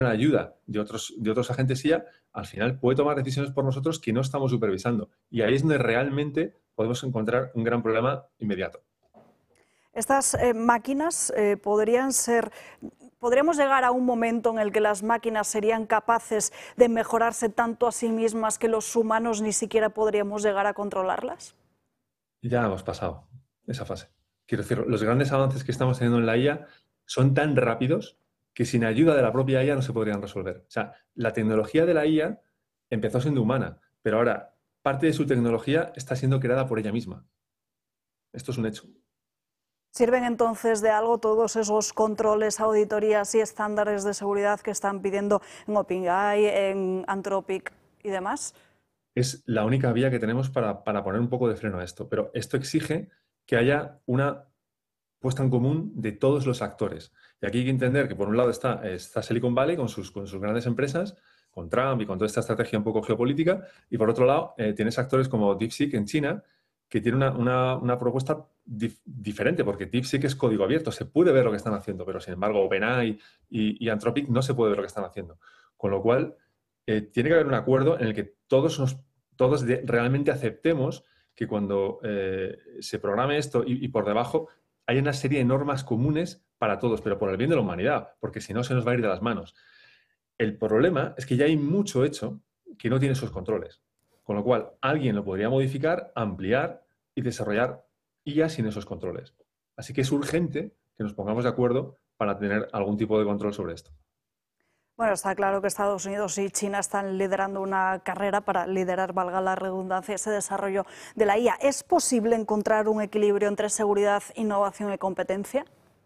ayuda de otros agentes IA, al final puede tomar decisiones por nosotros que no estamos supervisando. Y ahí es donde realmente podemos encontrar un gran problema inmediato. Estas máquinas podríamos llegar a un momento en el que las máquinas serían capaces de mejorarse tanto a sí mismas que los humanos ni siquiera podríamos llegar a controlarlas. Ya hemos pasado esa fase. Quiero decir, los grandes avances que estamos teniendo en la IA son tan rápidos que sin ayuda de la propia IA no se podrían resolver. O sea, la tecnología de la IA empezó siendo humana, pero ahora parte de su tecnología está siendo creada por ella misma. Esto es un hecho. ¿Sirven entonces de algo todos esos controles, auditorías y estándares de seguridad que están pidiendo en OpenAI, en Anthropic y demás? Es la única vía que tenemos para poner un poco de freno a esto, pero esto exige que haya una puesta en común de todos los actores. Y aquí hay que entender que por un lado está Silicon Valley con sus grandes empresas, con Trump y con toda esta estrategia un poco geopolítica, y por otro lado tienes actores como DeepSeek en China, que tiene una propuesta diferente, porque DeepSeek es código abierto, se puede ver lo que están haciendo, pero sin embargo OpenAI y Anthropic no se puede ver lo que están haciendo. Con lo cual, tiene que haber un acuerdo en el que todos realmente aceptemos que cuando se programe esto y por debajo hay una serie de normas comunes para todos, pero por el bien de la humanidad, porque si no se nos va a ir de las manos. El problema es que ya hay mucho hecho que no tiene esos controles, con lo cual alguien lo podría modificar, ampliar y desarrollar IA sin esos controles. Así que es urgente que nos pongamos de acuerdo para tener algún tipo de control sobre esto. Bueno, está claro que Estados Unidos y China están liderando una carrera para liderar, valga la redundancia, ese desarrollo de la IA. ¿Es posible encontrar un equilibrio entre seguridad, innovación y competencia?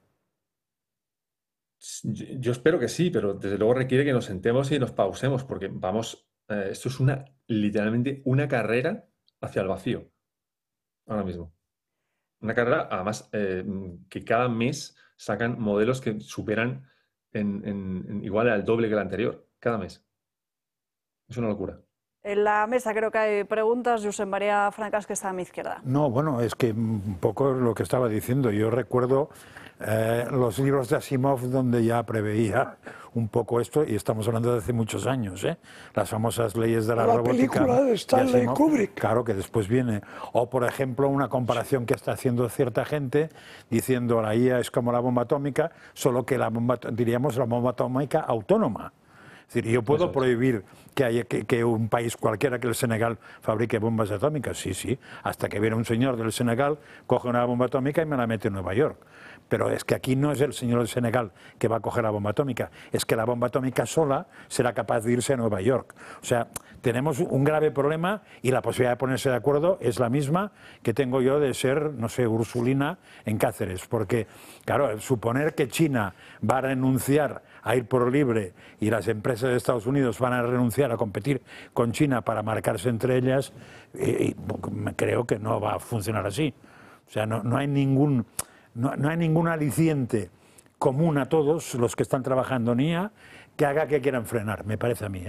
Yo espero que sí, pero desde luego requiere que nos sentemos y nos pausemos, porque esto es literalmente una carrera hacia el vacío, ahora mismo. Una carrera, además, que cada mes sacan modelos que superan igual al doble que el anterior, cada mes. Es una locura. En la mesa creo que hay preguntas. Josep María Francas, que está a mi izquierda. No, bueno, es que un poco lo que estaba diciendo. Yo recuerdo los libros de Asimov donde ya preveía un poco esto, y estamos hablando de hace muchos años, las famosas leyes de la robótica. La película de Stanley Kubrick. Claro, que después viene. O, por ejemplo, una comparación que está haciendo cierta gente diciendo la IA es como la bomba atómica, solo que diríamos la bomba atómica autónoma. Es decir, yo puedo prohibir que un país cualquiera, que el Senegal, fabrique bombas atómicas, sí, hasta que viene un señor del Senegal, coge una bomba atómica y me la mete en Nueva York. Pero es que aquí no es el señor del Senegal que va a coger la bomba atómica, es que la bomba atómica sola será capaz de irse a Nueva York. O sea, tenemos un grave problema, y la posibilidad de ponerse de acuerdo es la misma que tengo yo de ser, no sé, Ursulina en Cáceres, porque, claro, suponer que China va a renunciar a ir por libre y las empresas de Estados Unidos van a renunciar a competir con China para marcarse entre ellas, creo que no va a funcionar así. O sea, no hay ningún aliciente común a todos los que están trabajando en IA que haga que quieran frenar, me parece a mí,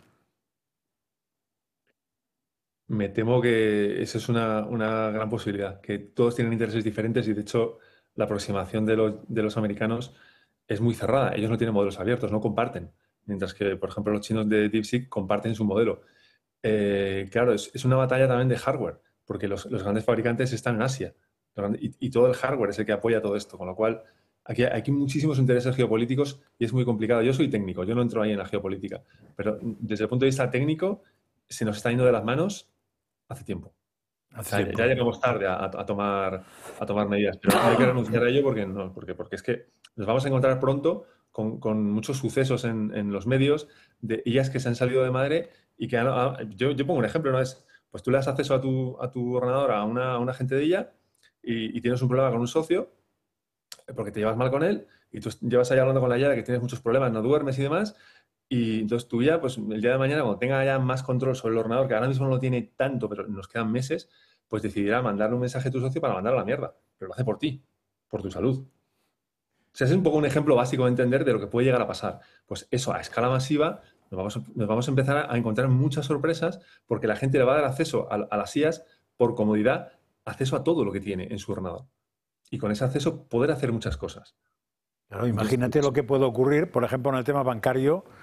Me temo que esa es una gran posibilidad, que todos tienen intereses diferentes, y de hecho la aproximación de los americanos es muy cerrada. Ellos no tienen modelos abiertos, no comparten. Mientras que, por ejemplo, los chinos de DeepSeek comparten su modelo. Claro, es una batalla también de hardware, porque los grandes fabricantes están en Asia, y todo el hardware es el que apoya todo esto, con lo cual aquí hay muchísimos intereses geopolíticos y es muy complicado. Yo soy técnico, yo no entro ahí en la geopolítica, pero desde el punto de vista técnico se nos está yendo de las manos hace tiempo. Ya llegamos tarde a tomar medidas, pero no hay que renunciar a ello porque es que nos vamos a encontrar pronto con muchos sucesos en los medios de IAs que se han salido de madre y que yo pongo un ejemplo, ¿no? Pues tú le das acceso a tu ordenador a un agente de IA y tienes un problema con un socio porque te llevas mal con él y tú llevas ahí hablando con la IA de que tienes muchos problemas, no duermes y demás. Y entonces tu IA, pues el día de mañana, cuando tenga ya más control sobre el ordenador, que ahora mismo no lo tiene tanto, pero nos quedan meses, pues decidirá mandarle un mensaje a tu socio para mandarlo a la mierda. Pero lo hace por ti, por tu salud. O sea, es un poco un ejemplo básico de entender de lo que puede llegar a pasar. Pues eso, a escala masiva, nos vamos a empezar a encontrar muchas sorpresas, porque la gente le va a dar acceso a las IAs por comodidad, acceso a todo lo que tiene en su ordenador. Y con ese acceso poder hacer muchas cosas. Claro, imagínate lo que puede ocurrir, por ejemplo, en el tema bancario,